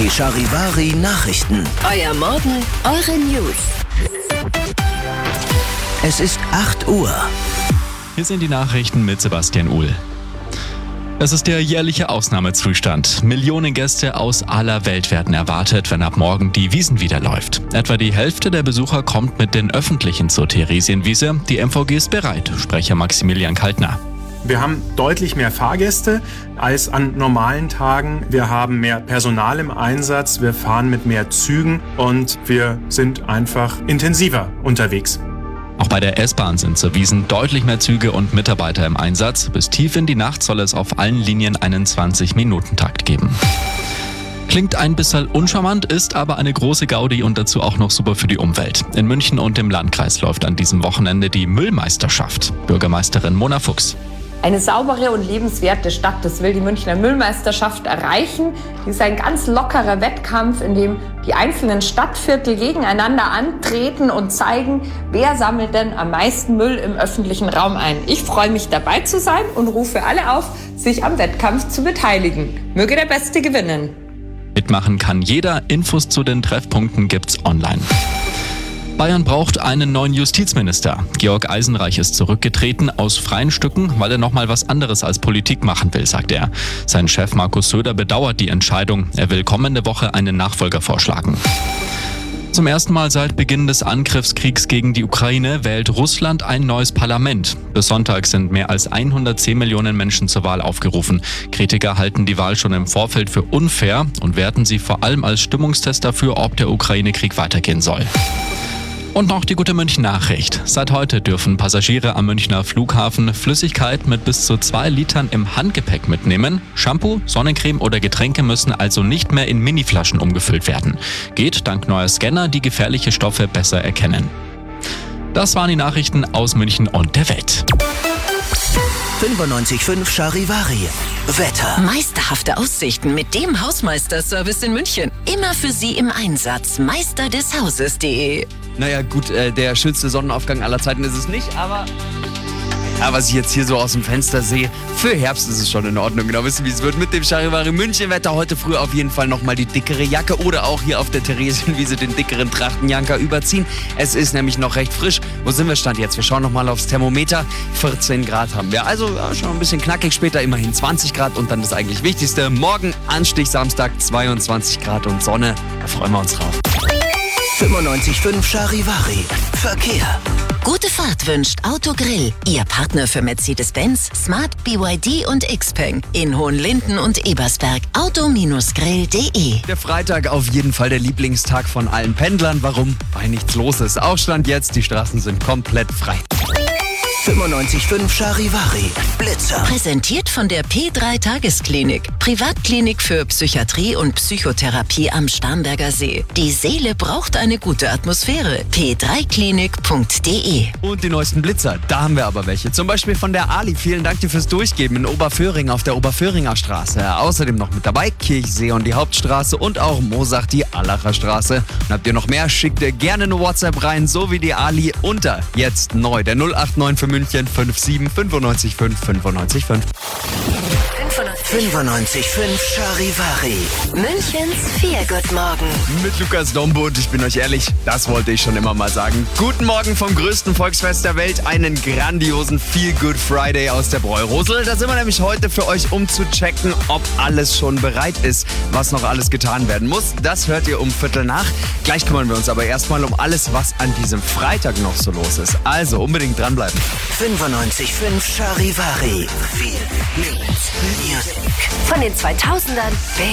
Die Charivari Nachrichten. Euer Morgen, eure News. Es ist 8 Uhr. Hier sind die Nachrichten mit Sebastian Uhl. Es ist der jährliche Ausnahmezustand. Millionen Gäste aus aller Welt werden erwartet, wenn ab morgen die Wiesn wieder läuft. Etwa die Hälfte der Besucher kommt mit den Öffentlichen zur Theresienwiese. Die MVG ist bereit, Sprecher Maximilian Kaltner. Wir haben deutlich mehr Fahrgäste als an normalen Tagen. Wir haben mehr Personal im Einsatz, wir fahren mit mehr Zügen und wir sind einfach intensiver unterwegs. Auch bei der S-Bahn sind zur Wiesn deutlich mehr Züge und Mitarbeiter im Einsatz. Bis tief in die Nacht soll es auf allen Linien einen 20-Minuten-Takt geben. Klingt ein bisschen uncharmant, ist aber eine große Gaudi und dazu auch noch super für die Umwelt. In München und im Landkreis läuft an diesem Wochenende die Müllmeisterschaft. Bürgermeisterin Mona Fuchs. Eine saubere und lebenswerte Stadt, das will die Münchner Müllmeisterschaft erreichen. Die ist ein ganz lockerer Wettkampf, in dem die einzelnen Stadtviertel gegeneinander antreten und zeigen, wer sammelt denn am meisten Müll im öffentlichen Raum ein. Ich freue mich, dabei zu sein und rufe alle auf, sich am Wettkampf zu beteiligen. Möge der Beste gewinnen. Mitmachen kann jeder. Infos zu den Treffpunkten gibt's online. Bayern braucht einen neuen Justizminister. Georg Eisenreich ist zurückgetreten aus freien Stücken, weil er nochmal was anderes als Politik machen will, sagt er. Sein Chef Markus Söder bedauert die Entscheidung. Er will kommende Woche einen Nachfolger vorschlagen. Zum ersten Mal seit Beginn des Angriffskriegs gegen die Ukraine wählt Russland ein neues Parlament. Bis Sonntag sind mehr als 110 Millionen Menschen zur Wahl aufgerufen. Kritiker halten die Wahl schon im Vorfeld für unfair und werten sie vor allem als Stimmungstest dafür, ob der Ukraine-Krieg weitergehen soll. Und noch die gute München-Nachricht. Seit heute dürfen Passagiere am Münchner Flughafen Flüssigkeit mit bis zu 2 Litern im Handgepäck mitnehmen. Shampoo, Sonnencreme oder Getränke müssen also nicht mehr in Miniflaschen umgefüllt werden. Geht dank neuer Scanner, die gefährliche Stoffe besser erkennen. Das waren die Nachrichten aus München und der Welt. 95.5 Charivari. Wetter. Meisterhafte Aussichten mit dem Hausmeisterservice in München. Immer für Sie im Einsatz. meisterdeshauses.de. Naja gut, der schönste Sonnenaufgang aller Zeiten ist es nicht, aber was ich jetzt hier so aus dem Fenster sehe, für Herbst ist es schon in Ordnung. Genau, wissen, wie es wird mit dem Charivari München-Wetter. Heute früh auf jeden Fall nochmal die dickere Jacke oder auch hier auf der Theresienwiese den dickeren Trachtenjanker überziehen. Es ist nämlich noch recht frisch. Wo sind wir Stand jetzt? Wir schauen nochmal aufs Thermometer. 14 Grad haben wir. Also schon ein bisschen knackig, später immerhin 20 Grad. Und dann das eigentlich Wichtigste, morgen Anstich Samstag 22 Grad und Sonne. Da freuen wir uns drauf. 95.5 Charivari. Verkehr. Gute Fahrt wünscht Autogrill. Ihr Partner für Mercedes-Benz, Smart, BYD und Xpeng. In Hohenlinden und Ebersberg. Auto-grill.de. Der Freitag auf jeden Fall der Lieblingstag von allen Pendlern. Warum? Weil nichts los ist. Auch Stand jetzt, die Straßen sind komplett frei. 95.5 Charivari. Blitzer. Präsentiert von der P3 Tagesklinik. Privatklinik für Psychiatrie und Psychotherapie am Starnberger See. Die Seele braucht eine gute Atmosphäre. p3klinik.de. Und die neuesten Blitzer, da haben wir aber welche. Zum Beispiel von der Ali. Vielen Dank dir fürs Durchgeben in Oberföhring auf der Oberföhringer Straße. Außerdem noch mit dabei Kirchsee und die Hauptstraße und auch Moosach die Allacher Straße. Und habt ihr noch mehr, schickt ihr gerne eine WhatsApp rein, so wie die Ali unter jetzt neu der 089 für München 57 95 5 95 5. 95.5 Charivari. Münchens Feelgood-Morgen. Mit Lukas Dombo und ich bin euch ehrlich, das wollte ich schon immer mal sagen. Guten Morgen vom größten Volksfest der Welt, einen grandiosen Feel-Good Friday aus der Bräurosel. Da sind wir nämlich heute für euch, um zu checken, ob alles schon bereit ist, was noch alles getan werden muss. Das hört ihr um 15:15. Gleich kümmern wir uns aber erstmal um alles, was an diesem Freitag noch so los ist. Also unbedingt dranbleiben. 95.5 Charivari. Viel Music. Von den 2000ern